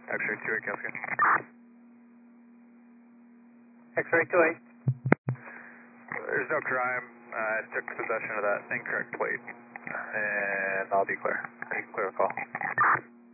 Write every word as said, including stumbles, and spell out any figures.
X-ray two eight, Kelsey. X-ray two eight. There's no crime. I took possession of that incorrect plate, and I'll be clear. You can clear the call.